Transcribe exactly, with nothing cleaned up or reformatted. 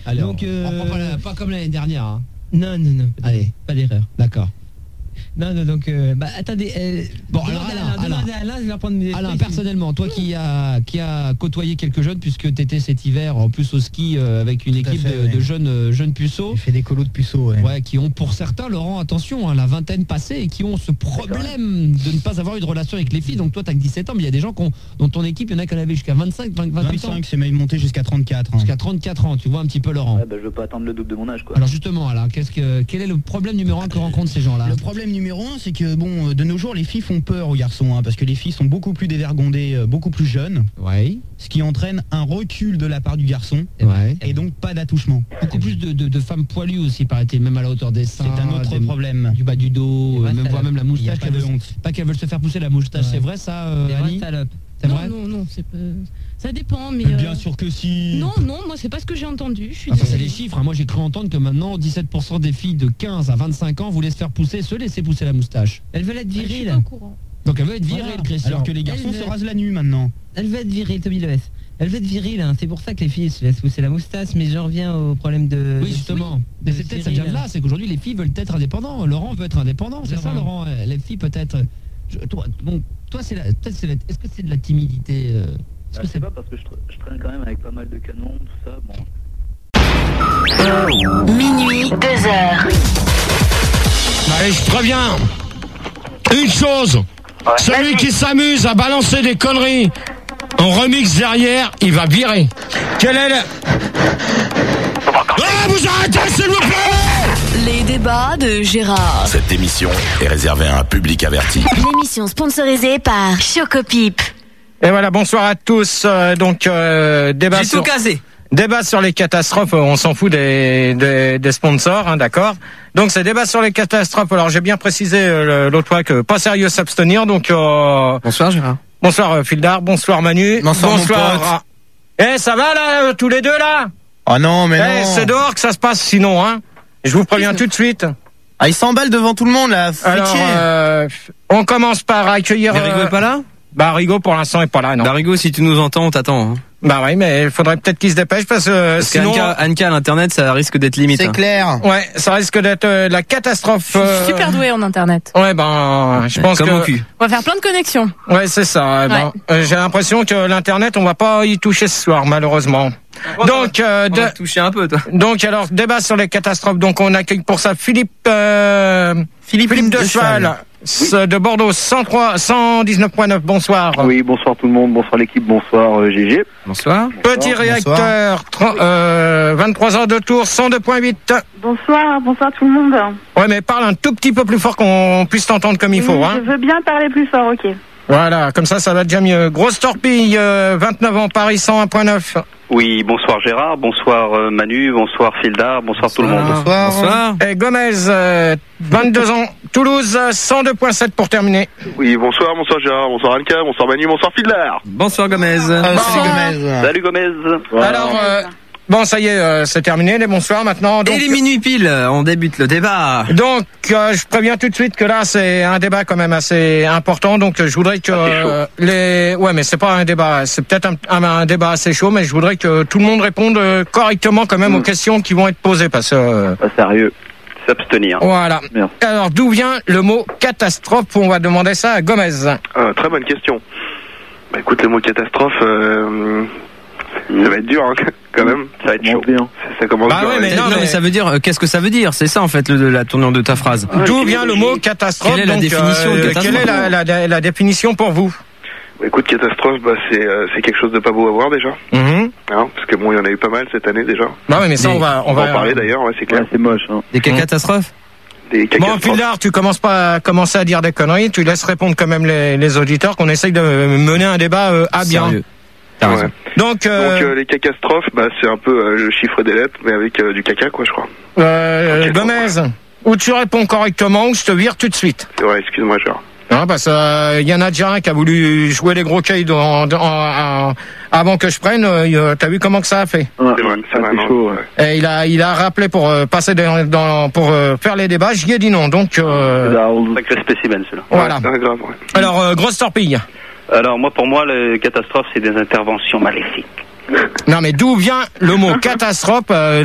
Allez, Donc, on, euh... on prend pas, la, pas comme l'année dernière. Hein. Non, non, non. Pas Allez, pas d'erreur. D'accord. Non, non, donc, euh, bah, attendez. Euh, Bon, alors, Alain, Alain, demandez à Alain, je vais reprendre mes Alain, expressions. personnellement, toi qui a qui a côtoyé quelques jeunes, puisque tu étais cet hiver en plus au ski euh, avec une Tout à équipe fait, de, ouais. de jeunes euh, jeunes puceaux, J'ai fait des colos de puceaux, ouais. ouais, qui ont pour certains, Laurent, attention, hein, la vingtaine passée et qui ont ce problème de ne pas avoir eu de relation avec les filles. Donc toi, tu as que dix-sept ans, mais il y a des gens qui ont, dans ton équipe, il y en a qui en avaient jusqu'à vingt-cinq, vingt, vingt-huit ans, vingt-cinq, c'est même monté jusqu'à trente-quatre. Hein. jusqu'à trente-quatre ans. Tu vois un petit peu, Laurent. Ouais, bah, je veux pas attendre le double de mon âge, quoi. Alors justement, Alain, qu'est-ce que quel est le problème numéro un que rencontrent ces gens-là? Le problème numéro un, c'est que bon, de nos jours, les filles font peur aux garçons, hein, parce que les filles sont beaucoup plus dévergondées, euh, beaucoup plus jeunes, Ouais. ce qui entraîne un recul de la part du garçon, Ouais. et donc pas d'attouchement. Beaucoup plus de, de, de femmes poilues aussi, paraît-il, même à la hauteur des seins. C'est un autre des- problème. Du bas du dos, vraies euh, même, voire salopes. même la Il n'y a moustache. pas qu'elles de veulent- honte. Pas qu'elles veulent se faire pousser la moustache, Ouais. c'est vrai ça, euh, Des vraies Annie? salopes. C'est non, vrai? non, non, c'est pas... Ça dépend, mais... Bien euh, sûr que si. Non, non, moi, c'est pas ce que j'ai entendu. Je suis Enfin, c'est désolée. les chiffres. Hein. Moi, j'ai cru entendre que maintenant, dix-sept pour cent des filles de quinze à vingt-cinq ans voulaient se faire pousser, se laisser pousser la moustache. Elle veut être Je suis virile. pas au courant. Donc, elle veut être virée, Voilà. le Christian. Alors que les garçons Elle se veut- rasent la nuit maintenant. Elle veut être virile, Tommy Lewis. Elle veut être virile, hein. C'est pour ça que les filles se laissent pousser la moustache, mais je reviens au problème de... Oui, justement. Mais de c'est peut-être ça Cyril. vient de là, c'est qu'aujourd'hui, les filles veulent être indépendants. Laurent veut être indépendant, c'est ça, Laurent. Laurent? Euh, Les filles, peut-être. je- Toi, bon, toi, c'est la- peut-être c'est la- est-ce que c'est de la timidité euh, Est-ce Bah, que je sais c'est pas, parce que je, tra- je traîne quand même avec pas mal de canons, tout ça, bon. Minuit, deux heures. Allez, je préviens. Une chose. Celui qui s'amuse à balancer des conneries en remix derrière, il va virer. Quel est le... Ah, vous arrêtez, s'il vous plaît! Les débats de Gérard. Cette émission est réservée à un public averti. L'émission sponsorisée par Chocopip. Et voilà, bonsoir à tous. Euh, donc, euh, débat J'ai sur... tout casé. Débat sur les catastrophes, on s'en fout des, des, des sponsors, hein, d'accord. Donc c'est débat sur les catastrophes. Alors j'ai bien précisé euh, l'autre fois que pas sérieux s'abstenir. Donc euh, Bonsoir Gérard. bonsoir euh, Fildar, bonsoir Manu, Bonsoir, mon pote. ah. Eh ça va là, euh, tous les deux là? Oh non, mais Eh, c'est dehors que ça se passe sinon, hein. Je vous préviens tout de suite. Ah, il s'emballe devant tout le monde là. Alors euh, on commence par accueillir. Mais Rigaud euh, est pas là? Bah Rigaud pour l'instant est pas là, non. Bah Rigaud, si tu nous entends, on t'attend. Hein. Bah oui, mais il faudrait peut-être qu'il se dépêche parce que Parce sinon. qu'Anka, Anka à l'internet, ça risque d'être limite. C'est hein. clair. Ouais, ça risque d'être euh, la catastrophe. Je suis euh, super douée en internet. Ouais, ben, je pense Comme que. au cul. On va faire plein de connexions. Ouais, c'est ça. Ben, euh, j'ai l'impression que l'internet, on va pas y toucher ce soir, malheureusement. Donc, euh, On va de- te toucher un peu, toi. donc alors débat sur les catastrophes. Donc, on accueille pour ça Philippe, euh, Philippe, de, Cheval, ce- de Bordeaux, cent trois, cent dix-neuf point neuf. Bonsoir. Oui, bonsoir tout le monde, bonsoir l'équipe, bonsoir euh, G G. Bonsoir. Petit Bonsoir. réacteur, trente, euh, vingt-trois heures de tour, cent deux point huit. Bonsoir, bonsoir tout le monde. Ouais, mais parle un tout petit peu plus fort qu'on puisse t'entendre comme il faut, Oui, hein. Je veux bien parler plus fort, ok. Voilà, comme ça, ça va déjà mieux. Grosse torpille, euh, vingt-neuf ans, Paris, cent un point neuf. Oui, bonsoir Gérard, bonsoir euh, Manu, bonsoir Fildar, bonsoir, tout le monde. Bonsoir. Bonsoir. Et Gomez, euh, vingt-deux ans, Toulouse, cent deux point sept pour terminer. Oui, bonsoir, bonsoir Gérard, bonsoir Anka, bonsoir Manu, bonsoir Fildar. Bonsoir Gomez. Ah, salut, Gomez. Salut Gomez. Alors, euh, bon, ça y est, euh, c'est terminé, les bonsoirs maintenant. Donc, Et les minuit pile, on débute le débat. donc euh, je préviens tout de suite que là, c'est un débat quand même assez important. Donc, euh, je voudrais que euh, les... Ouais, mais c'est pas un débat, c'est peut-être un, un, un débat assez chaud, mais je voudrais que tout le monde réponde euh, correctement quand même Mm. aux questions qui vont être posées, parce que... euh, Pas sérieux. S'abstenir. Voilà. Merci. Alors, d'où vient le mot catastrophe? On va demander ça à Gomez. Euh, très bonne question. Bah écoute, le mot catastrophe, euh, ça va être dur hein, quand même. Ça va être chaud. Bien. Ça, ça commence Bah dur. ouais, mais ouais. non, non, mais... mais- ça veut dire, euh, qu'est-ce que ça veut dire? C'est ça, en fait, le, de la tournure de ta phrase. D'où vient le mot catastrophe? Quelle est la donc, définition de euh, catastrophe? Quelle est la, la, la définition pour vous? Bah, écoute, catastrophe, bah, c'est euh, c'est quelque chose de pas beau à voir déjà. Mhm. Hein, parce que bon, il y en a eu pas mal cette année déjà. Bah oui, mais ça, Mais on va, On on va va en parler d'ailleurs, ouais, c'est clair. Ouais, c'est moche, hein. Des Mmh. catastrophes? Des Bon, catastrophes. Fildar, tu commences pas à commencer à dire des conneries, tu laisses répondre quand même les, les auditeurs, qu'on essaye de mener un débat euh, à bien. Sérieux. T'as Ouais. raison. Donc, euh, Donc euh, les catastrophes, bah, c'est un peu euh, le chiffre des lettres, mais avec euh, du caca, quoi, je crois. euh, ok, Gomez, ou tu réponds correctement, ou je te vire tout de suite. C'est vrai, excuse-moi, Gérard. Hein, parce qu'il euh, y en a déjà un qui a voulu jouer les gros cailles dans, dans- en- en- avant que je prenne. Euh, T'as vu comment que ça a fait? Ouais, C'est vrai, c'est vrai, non, chaud. ouais. Et il a, il a rappelé pour euh, passer dans, dans- pour euh, faire les débats. J'y ai dit non. Donc euh, Sacré spécimen celui-là. voilà. Ouais, c'est grave, ouais. Alors euh, grosse torpille. Alors moi, pour moi, les catastrophes, c'est des interventions maléfiques. Non mais d'où vient le mot catastrophe? euh,